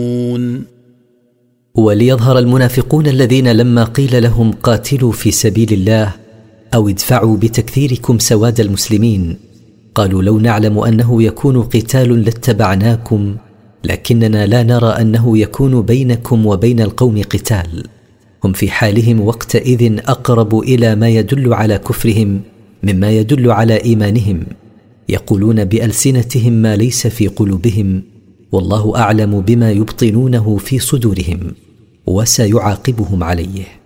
وليظهر المنافقون الذين لما قيل لهم قاتلوا في سبيل الله أو ادفعوا بتكثيركم سواد المسلمين قالوا لو نعلم أنه يكون قتال لاتبعناكم لكننا لا نرى أنه يكون بينكم وبين القوم قتال. هم في حالهم وقتئذ أقرب إلى ما يدل على كفرهم مما يدل على إيمانهم، يقولون بألسنتهم ما ليس في قلوبهم، والله أعلم بما يبطنونه في صدورهم، وسيعاقبهم عليه.